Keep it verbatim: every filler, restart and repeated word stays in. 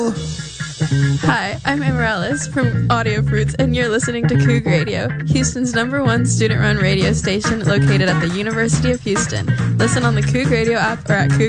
Hi, I'm Amarellis from Audio Fruits, and you're listening to Coug Radio, Houston's number one student-run radio station located at the University of Houston. Listen on the Coug Radio app or at coug